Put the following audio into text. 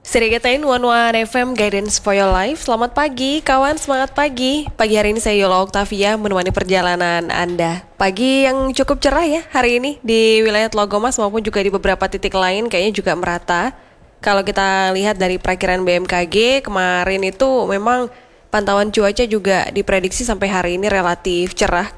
Sirigatain One FM Guidance for Your Life. Selamat pagi kawan, semangat pagi. Pagi hari ini saya Yola Oktavia menemani perjalanan Anda. Pagi yang cukup cerah ya hari ini di wilayah Tlogomas maupun juga di beberapa titik lain kayaknya juga merata. Kalau kita lihat dari perakiran BMKG kemarin itu memang pantauan cuaca juga diprediksi sampai hari ini relatif cerah.